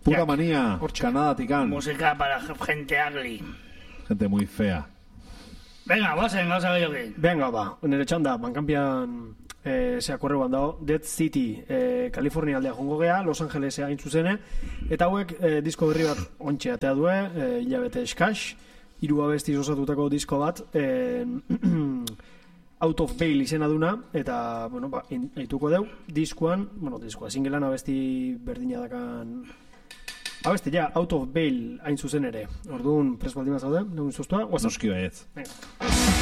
Pura manía, Canadatikan. Música para gente ugly. Gente muy fea. Venga, bosen, gauza gehiago. Venga, nire txanda, bankanpian zeakorre bandao, Dead City, Kalifornia aldea jongo gea, Los Angeles hain zuzene, eta hauek disko berri bat ontxe atea due, hilabete eskas, 3 abestiz osatutako disko bat, Out of Bail izena duna, eta, bueno, haituko deu, diskoa, singelan abesti berdina dakan, abesti, ja, Out of Bail hain zuzen ere. Orduan, prest baldin bat zaude, dugun zuztua, guazan. Noski baietz. Venga.